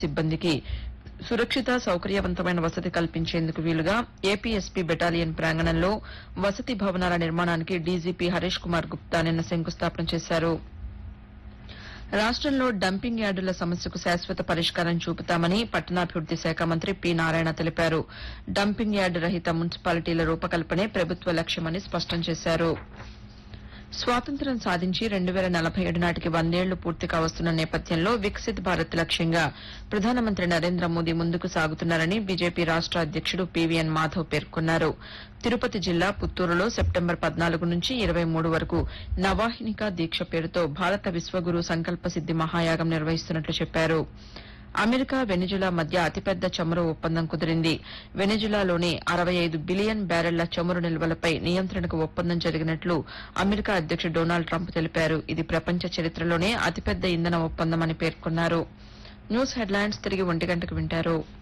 సిబ్బందికి సురక్షిత సౌకర్యవంతమైన వసతి కల్పించేందుకు వీలుగా ఏపీఎస్పీ బెటాలియన్ ప్రాంగణంలో వసతి భవనాల నిర్మాణానికి డీజీపీ హరీష్ కుమార్ గుప్తా నిన్న శంకుస్థాపన చేశారు. రాష్టంలో డంపింగ్ యార్డుల సమస్యకు శాశ్వత పరిష్కారం చూపుతామని పట్టణాభివృద్ది శాఖ మంత్రి పి నారాయణ తెలిపారు. డంపింగ్ యార్డు రహిత మున్సిపాలిటీల రూపకల్పనే ప్రభుత్వ లక్ష్యమని స్పష్టం చేశారు. స్వాతంత్ర్యం సాధించి 2047 నాటికి 100 ఏళ్లు పూర్తి కావస్తున్న నేపథ్యంలో వికసిత్ భారత్ లక్ష్యంగా ప్రధానమంత్రి నరేంద్ర మోదీ ముందుకు సాగుతున్నారని బీజేపీ రాష్ట అధ్యక్షుడు పీవీఎన్ మాధవ్ పేర్కొన్నారు. తిరుపతి జిల్లా పుత్తూరులో సెప్టెంబర్ 14 నుంచి 23 వరకు నవాహినికా దీక్ష పేరుతో భారత విశ్వగురు సంకల్ప సిద్ది మహాయాగం నిర్వహిస్తున్నట్లు చెప్పారు. అమెరికా వెనిజులా మధ్య అతిపెద్ద చమురు ఒప్పందం కుదిరింది. వెనిజులాలోని 65 బిలియన్ బ్యారెళ్ల చమురు నిల్వలపై నియంత్రణకు ఒప్పందం జరిగినట్లు అమెరికా అధ్యక్షుడు డొనాల్డ్ ట్రంప్ తెలిపారు. ఇది ప్రపంచ చరిత్రలోనే అతిపెద్ద ఇంధన ఒప్పందమని పేర్కొన్నారు. న్యూస్ హెడ్లైన్స్ తిరిగి 1 గంటకు వింటారు.